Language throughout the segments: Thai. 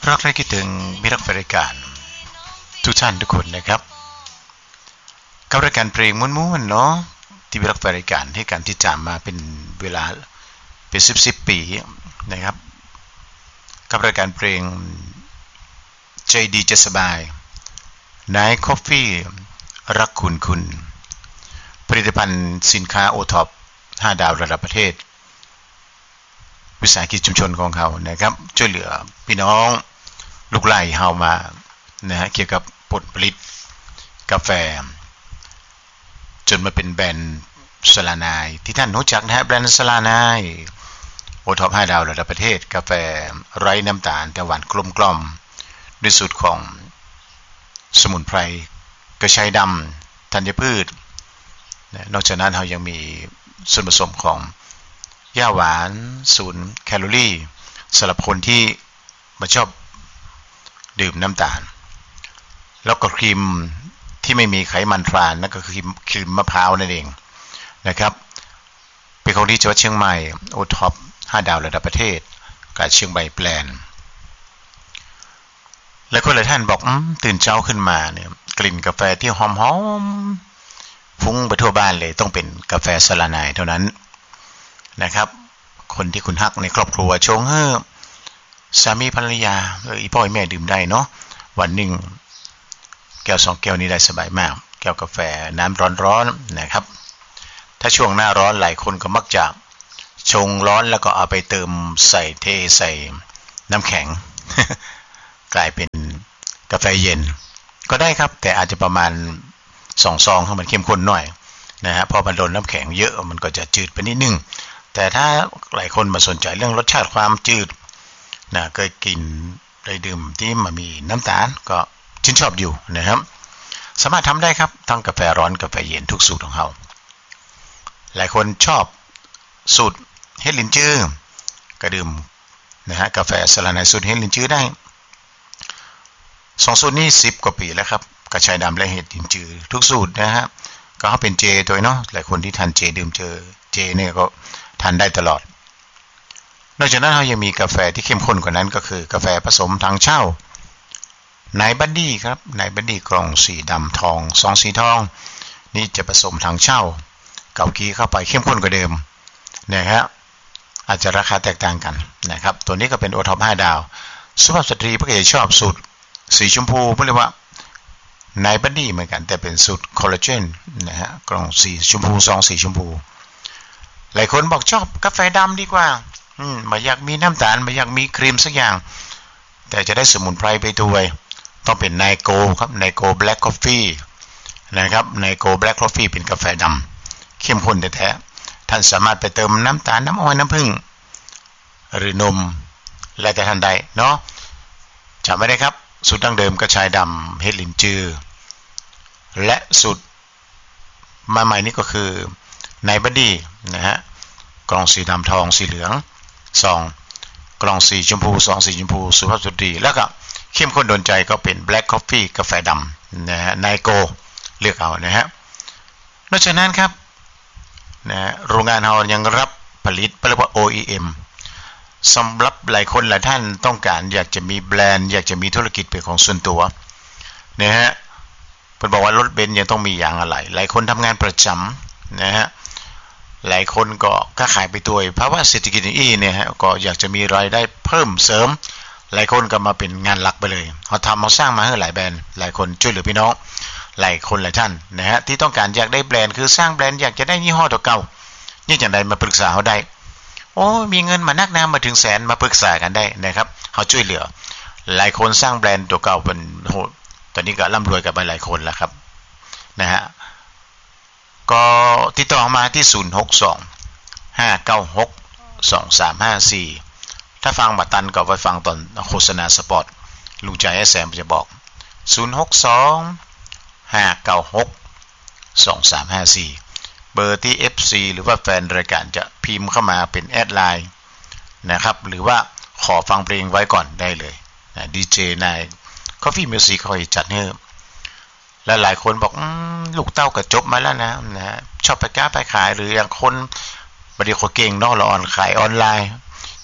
รักและคิดถึงมิตรแฟนรายการทุกท่านทุกคนนะครับกับรายการเพลงม้วนๆเนาะที่มิตรแฟนรายการให้การติดตามมาเป็นเวลาเป็น10ปีนะครับกับรายการเพลงใจดีจะสบายนายคอฟฟี่รักคุณผลิตภัณฑ์สินค้าโอท็อป5 ดาวระดับประเทศวิสาหกิจชุมชนของเขานะครับช่วยเหลือพี่น้องลูกไร่เฮามานะฮะเกี่ยวกับผลผลิตกาแฟจนมาเป็นแบรนด์สลานายที่ท่านรู้จักนะฮะแบรนด์สลานายโอท็อป5 ดาวระดับประเทศกาแฟไร้น้ำตาลแต่หวานกลมกล่อมด้วยสูตรของสมุนไพรกระชายดำธัญพืชนอกจากนั้นเรายังมีส่วนผสมของหญ้าหวาน0 แคลอรี่สำหรับคนที่ไม่ชอบดื่มน้ำตาลแล้วก็ครีมที่ไม่มีไขมันทรานนั่นก็คือครีมมะพร้าวนั่นเองนะครับเป็นของที่จังหวัดเชียงใหม่โอท็อป5 ดาวระดับประเทศกับเชียงใหม่แบรนด์และคนหลายท่านบอกตื่นเช้าขึ้นมาเนี่ยกลิ่นกาแฟที่หอมๆฟุ้งไปทั่วบ้านเลยต้องเป็นกาแฟสลานายเท่านั้นนะครับคนที่คุณฮักในครอบครัวชงให้สามีภรรยาอีพ่อแม่ดื่มได้เนาะวันหนึ่งแก้ว2 แก้วนี้ได้สบายมากแก้วกาแฟน้ำร้อนๆนะครับถ้าช่วงหน้าร้อนหลายคนก็มักจะชงร้อนแล้วก็เอาไปเติมใส่น้ำแข็ง กลายเป็นกาแฟเย็นก็ได้ครับแต่อาจจะประมาณ2 ซองให้มันเข้มข้นหน่อยนะฮะพอมันโดนน้ำแข็งเยอะมันก็จะจืดไปนิดนึงแต่ถ้าหลายคนมาสนใจเรื่องรสชาติความจืดนะเคยกินได้ดื่มที่มันมีน้ำตาลก็ชื่นชอบอยู่นะครับสามารถทำได้ครับทั้งกาแฟร้อนกาแฟเย็นทุกสูตรของเขาหลายคนชอบสูตรเฮดลินจื้อก็ดื่มนะฮะกาแฟสลานายสูตรเฮดลินจื้อได้2 สูตรนี้10 กว่าปีแล้วครับกระชายดำและเฮดลินจื้อทุกสูตรนะฮะก็เขาเป็นเจตัวเนาะหลายคนที่ทานเจดื่มเจเนี่ยก็ทานได้ตลอดนอกจากนั้นเรายังมีกาแฟที่เข้มข้นกว่านั้นก็คือกาแฟผสมทางเช่านายบัดดี้ครับนายบัดดี้กล่องสีดำทอง2 สีทองนี่จะผสมทางเช่าเกากีเข้าไปเข้มข้นกว่าเดิมนะครับอาจจะราคาแตกต่างกันนะครับตัวนี้ก็เป็นโอท็อป5 ดาวสุภาพสตรีพวกเขาชอบสูตรสีชมพูเรียกว่านายบัดดี้เหมือนกันแต่เป็นสูตรคอลลาเจนนะฮะกล่องสีชมพู2 สีชมพูหลายคนบอกชอบกาแฟดำดีกว่าไม่อยากมีน้ำตาลไม่อยากมีครีมสักอย่างแต่จะได้สมุนไพรไปด้วยต้องเป็นไนโกครับไนโกแบล็คคอฟฟี่นะครับไนโกแบล็คคอฟฟี่เป็นกาแฟดำเข้มข้นแท้ๆท่านสามารถไปเติมน้ำตาลน้ำอ้อยน้ำผึ้งหรือนมและแต่ท่านใดเนาะจำไว้ได้ครับสูตรดั้งเดิมกระชายดำเฮดลินจือและสูตรมาใหม่นี้ก็คือไนบัดดี้นะฮะกล่องสีดำทองสีเหลือง2 กล่องสีชมพู2 สีชมพูสุภาพสตรีแล้วก็เข้มข้นโดนใจก็เป็นแบล็คคอฟฟี่กาแฟดำนะฮะไนโกเลือกเอานะฮะนอกจากนั้นครับนะโรงงานเรายังรับผลิตเรียกว่า OEM สำหรับหลายคนหลายท่านต้องการอยากจะมีแบรนด์อยากจะมีธุรกิจเป็นของส่วนตัวนะฮะเพิ่นบอกว่ารถเบนซ์ยังต้องมีอย่างอะไรหลายคนทำงานประจำนะฮะหลายคนก็ค้าขายไปด้วยเพราะว่าเศรษฐกิจเนี่ยฮะก็อยากจะมีรายได้เพิ่มเสริมหลายคนก็มาเป็นงานหลักไปเลยเขาสร้างมาให้หลายแบรนด์หลายคนช่วยเหลือพี่น้องหลายคนหลายท่านนะฮะที่ต้องการอยากได้แบรนด์คือสร้างแบรนด์อยากจะได้ยี่ห้อตัวเก่านี่จังใดมาปรึกษาเขาได้โอ้มีเงินมานักมาถึงแสนมาปรึกษากันได้นะครับเขาช่วยเหลือหลายคนสร้างแบรนด์ตัวเก่าเป็นโหตอนนี้ก็ร่ำรวยกันไปหลายคนแล้วครับนะฮะก็ติดต่อมาที่062-596-2354ถ้าฟังบัตันก็ไปฟังตอนโฆษณาสปอตลุงใจแซมจะบอก062-596-2354เบอร์ที่ FC หรือว่าแฟนรายการจะพิมพ์เข้ามาเป็นแอดไลน์นะครับหรือว่าขอฟังเพลงไว้ก่อนได้เลยนะดีเจนาย Coffee Music คอยจัดให้และหลายคนบอกลูกเต้าก็จบมาแล้วนะชอบไปค้าไปขายหรืออย่างคนบริโภคเก่งนอกละออนขายออนไลน์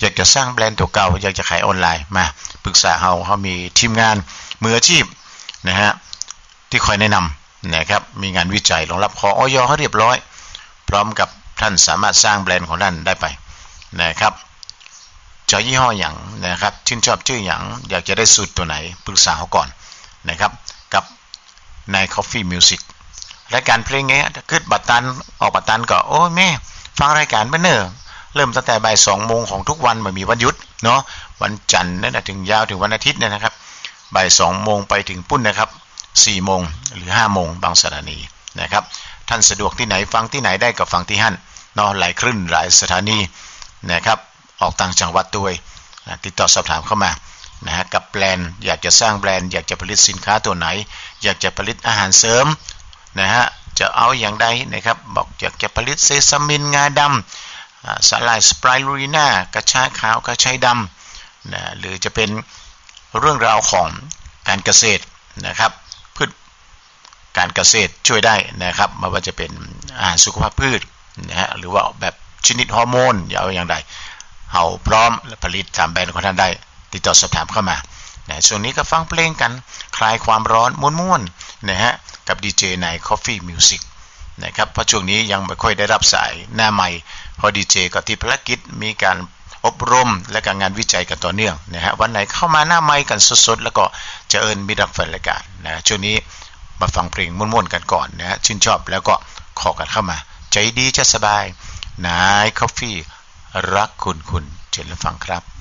อยากจะสร้างแบรนด์ตัวเก่าอยากจะขายออนไลน์มาปรึกษาเขามีทีมงานมืออาชีพนะฮะที่คอยแนะนำนะครับมีงานวิจัยรองรับขออย.เขาเรียบร้อยพร้อมกับท่านสามารถสร้างแบรนด์ของท่านได้ไปนะครับจะยี่ห้ออย่างนะครับชื่นชอบชื่ออย่างอยากจะได้สูตรตัวไหนปรึกษาเขาก่อนนะครับกับนาย Coffee Music รายการเพลงเงี้ยขึ้นบัตรตันออกบัตรตันก็โอ้แม่ฟังรายการเบนเนอร์เริ่มตั้งแต่บ่าย 2 โมงของทุกวันไม่มีวันหยุดเนาะวันจันทร์นั่นถึงยาวถึงวันอาทิตย์เนี่ยนะครับบ่าย 2 โมงไปถึงปุ้นนะครับ4 โมงหรือ 5 โมงบางสถานีนะครับท่านสะดวกที่ไหนฟังที่ไหนได้ก็ฟังที่หั่นเนาะหลายคลื่นหลายสถานีนะครับออกต่างจังหวัดด้วยติดต่อสอบถามเข้ามานะฮะกับแบรนด์อยากจะสร้างแบรนด์อยากจะผลิตสินค้าตัวไหนอยากจะผลิตอาหารเสริมนะฮะจะเอาอย่างใดนะครับบอกอยากจะผลิตเซซามินงาดำสาหร่ายสไปรูลิน่ากระชายขาวกระชายดำนะหรือจะเป็นเรื่องราวของการเกษตรนะครับพืชการเกษตรช่วยได้นะครับไม่ว่าจะเป็นอาหารสุขภาพพืชนะฮะหรือว่าแบบชนิดฮอร์โมนอย่าเอาอย่างใดเฮาพร้อมและผลิตตามแบรนด์ของท่านได้ติดต่อสอบถามเข้ามานะช่วงนี้ก็ฟังเพลงกันคลายความร้อนม่วนๆนะฮะกับดีเจใน Coffee Music นะครับเพราะช่วงนี้ยังไม่ค่อยได้รับสายหน้าใหม่เพราะดีเจก็ติดภารกิจมีการอบรมและการงานวิจัยกันต่อเนื่องนะฮะวันไหนเข้ามาหน้าใหม่กันสดๆแล้วก็จะเอิญมิตรรับฟังรายการนะช่วงนี้มาฟังเพลงม่วนๆกันก่อนนะฮะชื่นชอบแล้วก็ขอกันเข้ามาใจดีจะสบายนาย Coffee รักคุณเชิญรับฟังครับ